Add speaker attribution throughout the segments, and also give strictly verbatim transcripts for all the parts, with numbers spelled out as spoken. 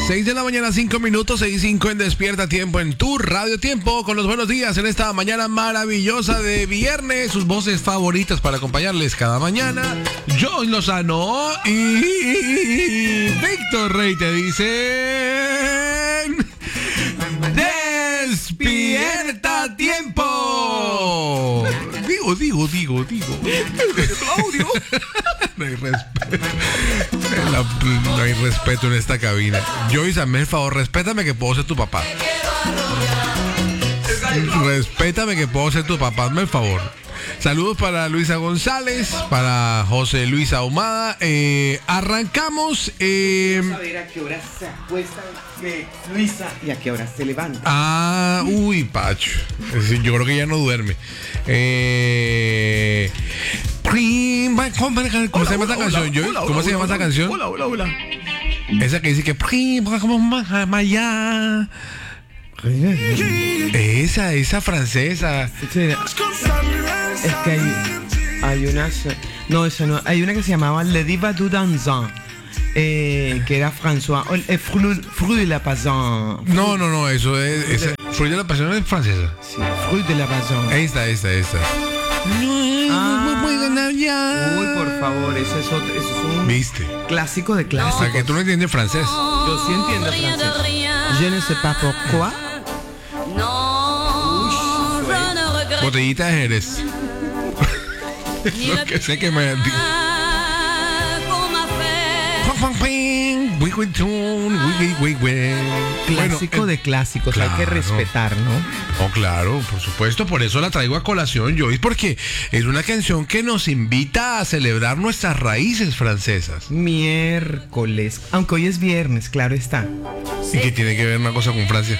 Speaker 1: seis de la mañana, cinco minutos, seis cinco en Despierta Tiempo en tu Radio Tiempo, con los buenos días en esta mañana maravillosa de viernes. Sus voces favoritas para acompañarles cada mañana. Joy Lozano y Víctor Rey te dicen: ¡Despierta Tiempo! Digo, digo, digo, digo. Claudio. No hay respeto. La, no hay respeto en esta cabina. Joyce, hazme el favor, respétame que puedo ser tu papá. Respétame que puedo ser tu papá, hazme el favor. Saludos para Luisa González, para José Luis Ahumada. Eh, arrancamos. Eh,
Speaker 2: Vamos a ver a qué hora se acuesta eh, Luisa y a qué hora se levanta.
Speaker 1: Ah, uy, Pacho. Es decir, yo creo que ya no duerme. Eh, ¿Cómo se llama esa canción? Joy? ¿Cómo se llama esa canción?
Speaker 2: Hola, hola, hola.
Speaker 1: Esa que dice que esa, esa francesa.
Speaker 2: Es que hay, hay unas. No, eso no. Hay una que se llamaba Le Diva du Dansant. Eh, que era François. El fruit, fruit de la Passion.
Speaker 1: No, no, no, eso es. Esa, Fruit de la Pasión es francesa.
Speaker 2: Sí, Fruit de la Passion.
Speaker 1: Esta, esta, esta.
Speaker 2: Ah, uy, por favor, eso es, otro, eso es un
Speaker 1: ¿Viste?
Speaker 2: clásico de clásicos.
Speaker 1: O sea, que tú no entiendes francés.
Speaker 2: Yo sí entiendo francés. Je ne sais pas pourquoi.
Speaker 1: Botellita de Jerez. Lo que sé que me
Speaker 2: Clásico
Speaker 1: bueno,
Speaker 2: de clásicos,
Speaker 1: claro.
Speaker 2: Hay que respetar, ¿no?
Speaker 1: Oh, claro, por supuesto, por eso la traigo a colación, Joyce, porque es una canción que nos invita a celebrar nuestras raíces francesas.
Speaker 2: Miércoles, aunque hoy es viernes, claro está.
Speaker 1: ¿Y qué tiene que ver una cosa con Francia?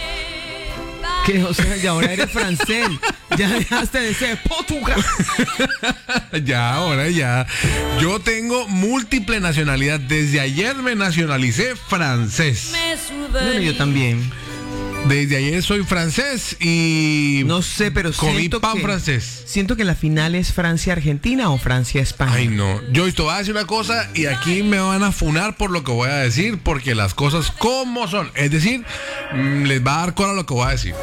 Speaker 2: Que, o sea, ya ahora eres francés. Ya dejaste de ser Portugal.
Speaker 1: Ya, ahora ya. Yo tengo múltiple nacionalidad. Desde ayer me nacionalicé francés.
Speaker 2: Bueno, yo también.
Speaker 1: Desde ayer soy francés y...
Speaker 2: No sé, pero
Speaker 1: comí
Speaker 2: siento
Speaker 1: pan
Speaker 2: que,
Speaker 1: francés.
Speaker 2: Siento que la final es Francia-Argentina o Francia-España.
Speaker 1: Ay, no. Yo te voy a decir una cosa y aquí me van a funar por lo que voy a decir, porque las cosas como son. Es decir, mmm, les va a dar cola lo que voy a decir.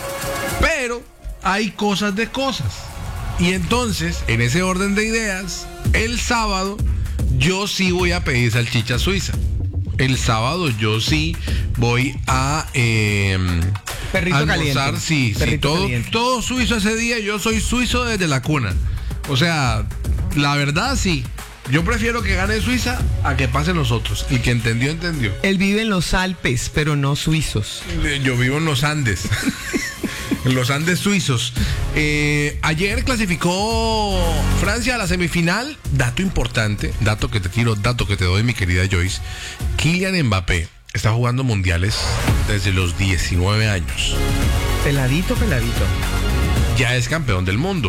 Speaker 1: Pero hay cosas de cosas. Y entonces, en ese orden de ideas, el sábado yo sí voy a pedir salchicha suiza. El sábado yo sí voy a eh,
Speaker 2: Perrito
Speaker 1: almorzar,
Speaker 2: caliente.
Speaker 1: sí, sí,
Speaker 2: Perrito
Speaker 1: todo,
Speaker 2: caliente.
Speaker 1: todo suizo ese día. Yo soy suizo desde la cuna. O sea, la verdad sí. Yo prefiero que gane Suiza a que pasen los otros. El que entendió, entendió.
Speaker 2: Él vive en los Alpes, pero no suizos.
Speaker 1: Yo vivo en los Andes. En los Andes suizos. Eh, ayer clasificó Francia a la semifinal. Dato importante, dato que te tiro, dato que te doy, mi querida Joyce. Kylian Mbappé está jugando mundiales desde los diecinueve años.
Speaker 2: Peladito, peladito.
Speaker 1: Ya es campeón del mundo.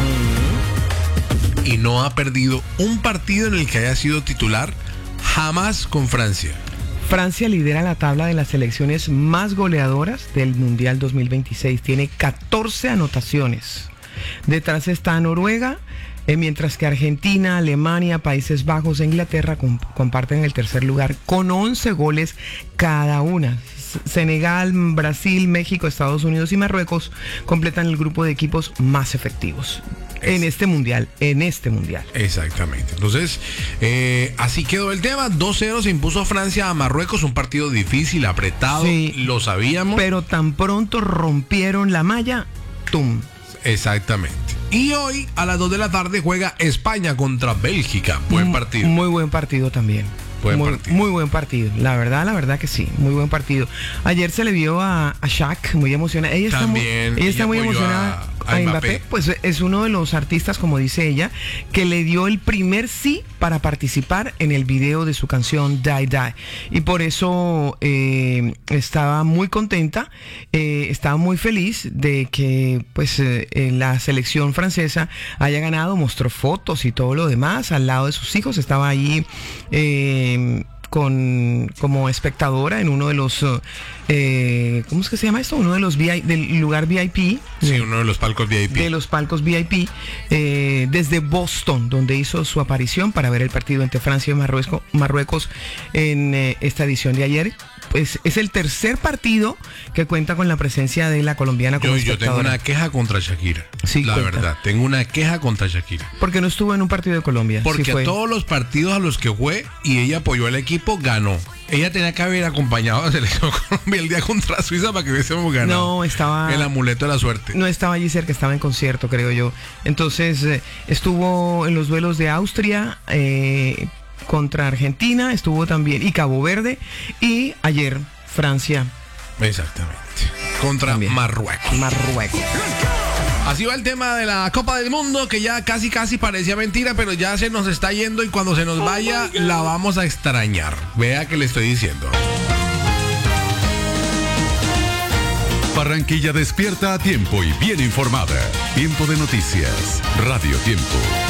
Speaker 1: Uh-huh. Y no ha perdido un partido en el que haya sido titular jamás con Francia.
Speaker 2: Francia lidera la tabla de las selecciones más goleadoras del Mundial dos mil veintiséis. Tiene catorce anotaciones. Detrás está Noruega, eh, mientras que Argentina, Alemania, Países Bajos e Inglaterra comp- comparten el tercer lugar con once goles cada una. Senegal, Brasil, México, Estados Unidos y Marruecos completan el grupo de equipos más efectivos en este mundial, en este mundial.
Speaker 1: Exactamente. Entonces, eh, así quedó el tema. dos cero se impuso Francia a Marruecos, un partido difícil, apretado,
Speaker 2: sí,
Speaker 1: lo sabíamos.
Speaker 2: Pero tan pronto rompieron la malla, ¡tum!
Speaker 1: Exactamente. Y hoy a las dos de la tarde juega España contra Bélgica. Buen partido.
Speaker 2: Muy buen partido también.
Speaker 1: Buen
Speaker 2: muy,
Speaker 1: partido.
Speaker 2: muy buen partido. La verdad, la verdad que sí. Muy buen partido. Ayer se le vio a, a Shaq muy emocionada. Ella está
Speaker 1: También,
Speaker 2: muy, ella está
Speaker 1: ella
Speaker 2: muy
Speaker 1: apoyó
Speaker 2: emocionada.
Speaker 1: a, a
Speaker 2: A
Speaker 1: Mbappé.
Speaker 2: Mbappé, pues es uno de los artistas, como dice ella, que le dio el primer sí para participar en el video de su canción Die Die. Y por eso eh, estaba muy contenta, eh, estaba muy feliz de que pues eh, la selección francesa haya ganado, mostró fotos y todo lo demás. Al lado de sus hijos estaba ahí eh, con como espectadora en uno de los, eh, ¿cómo es que se llama esto? Uno de los V I P, del lugar V I P.
Speaker 1: Sí, uno de los palcos V I P.
Speaker 2: De los palcos V I P, eh, desde Boston, donde hizo su aparición para ver el partido entre Francia y Marruecos, Marruecos en eh, esta edición de ayer. Pues es el tercer partido que cuenta con la presencia de la colombiana como
Speaker 1: yo,
Speaker 2: espectadora.
Speaker 1: Yo tengo una queja contra Shakira.
Speaker 2: Sí,
Speaker 1: la
Speaker 2: cuenta.
Speaker 1: verdad, tengo una queja contra Shakira.
Speaker 2: Porque no estuvo en un partido de Colombia.
Speaker 1: Porque
Speaker 2: sí fue.
Speaker 1: todos los partidos a los que fue y ella apoyó al equipo, ganó. Ella tenía que haber acompañado a la selección Colombia el día contra Suiza para que hubiésemos ganado.
Speaker 2: No, estaba...
Speaker 1: El amuleto de la suerte.
Speaker 2: No estaba allí cerca, estaba en concierto, creo yo. Entonces, eh, estuvo en los duelos de Austria, eh, contra Argentina, estuvo también, y Cabo Verde, y ayer Francia.
Speaker 1: Exactamente. Contra
Speaker 2: también.
Speaker 1: Marruecos.
Speaker 2: Marruecos.
Speaker 1: Así va el tema de la Copa del Mundo, que ya casi casi parecía mentira, pero ya se nos está yendo y cuando se nos vaya oh la vamos a extrañar. Vea que le estoy diciendo.
Speaker 3: Barranquilla despierta a tiempo y bien informada. Tiempo de noticias. Radio Tiempo.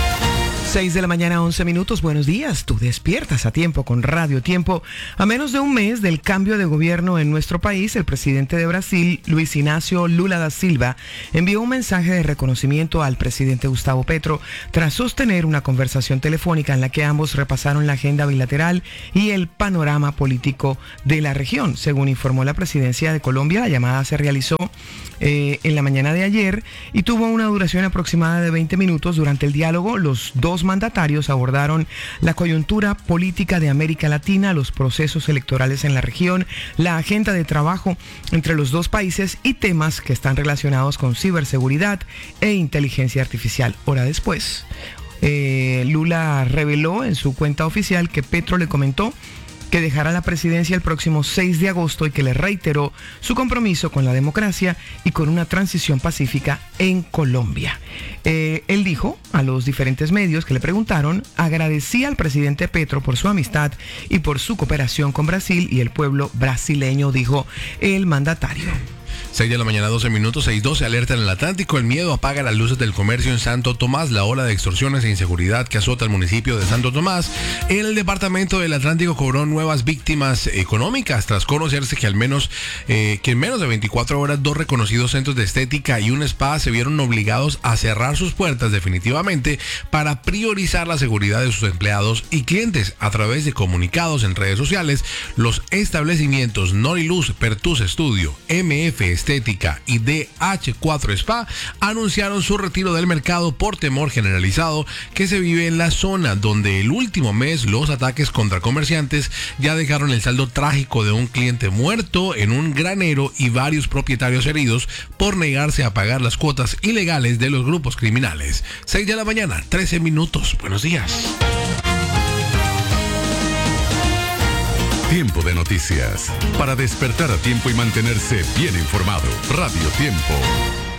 Speaker 2: seis de la mañana, once minutos. Buenos días. Tú despiertas a tiempo con Radio Tiempo. A menos de un mes del cambio de gobierno en nuestro país, el presidente de Brasil, Luis Ignacio Lula da Silva, envió un mensaje de reconocimiento al presidente Gustavo Petro tras sostener una conversación telefónica en la que ambos repasaron la agenda bilateral y el panorama político de la región. Según informó la presidencia de Colombia, la llamada se realizó eh, en la mañana de ayer y tuvo una duración aproximada de veinte minutos. Durante el diálogo, los dos mandatarios abordaron la coyuntura política de América Latina, los procesos electorales en la región, la agenda de trabajo entre los dos países y temas que están relacionados con ciberseguridad e inteligencia artificial. Hora después, eh, Lula reveló en su cuenta oficial que Petro le comentó que dejará la presidencia el próximo seis de agosto y que le reiteró su compromiso con la democracia y con una transición pacífica en Colombia. Eh, él dijo a los diferentes medios que le preguntaron, agradecía al presidente Petro por su amistad y por su cooperación con Brasil y el pueblo brasileño, dijo el mandatario.
Speaker 1: seis de la mañana, doce minutos, seis doce, alerta en el Atlántico. El miedo apaga las luces del comercio en Santo Tomás. La ola de extorsiones e inseguridad que azota el municipio de Santo Tomás. El departamento del Atlántico cobró nuevas víctimas económicas tras conocerse que al menos eh, que en menos de veinticuatro horas dos reconocidos centros de estética y un spa se vieron obligados a cerrar sus puertas definitivamente para priorizar la seguridad de sus empleados y clientes. A través de comunicados en redes sociales, los establecimientos Noriluz, Pertus Studio, M F Estética y D H cuatro Spa anunciaron su retiro del mercado por temor generalizado que se vive en la zona, donde el último mes los ataques contra comerciantes ya dejaron el saldo trágico de un cliente muerto en un granero y varios propietarios heridos por negarse a pagar las cuotas ilegales de los grupos criminales. seis de la mañana, trece minutos. Buenos días.
Speaker 3: Tiempo de noticias. Para despertar a tiempo y mantenerse bien informado. Radio Tiempo.